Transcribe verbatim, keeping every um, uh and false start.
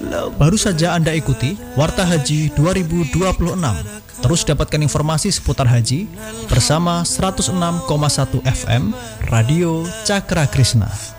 Baru saja Anda ikuti Warta Haji dua ribu dua puluh enam. Terus dapatkan informasi seputar haji bersama seratus enam koma satu F M Radio Cakra Krishna.